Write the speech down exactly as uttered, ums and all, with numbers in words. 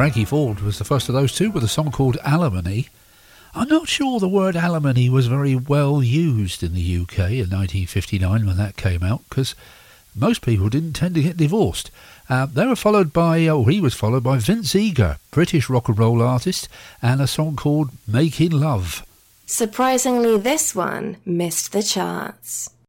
Frankie Ford was the first of those two with a song called Alimony. I'm not sure the word alimony was very well used in the U K in nineteen fifty-nine when that came out, because most people didn't tend to get divorced. Uh, they were followed by, or he was followed by Vince Eager, British rock and roll artist, and a song called Making Love. Surprisingly, this one missed the charts.